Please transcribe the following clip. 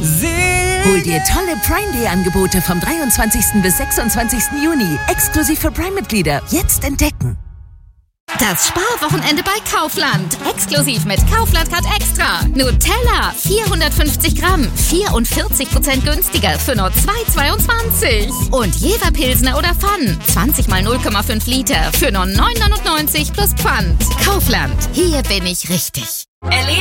Hol dir tolle Prime Day Angebote vom 23. bis 26. Juni. Exklusiv für Prime-Mitglieder. Jetzt entdecken. Das Sparwochenende bei Kaufland. Exklusiv mit Kaufland Card Extra. Nutella 450 Gramm, 44% günstiger für nur 2,22. Und Jever Pilsner oder Pfann, 20 mal 0,5 Liter für nur 9,99 plus Pfand. Kaufland, hier bin ich richtig. Erlebe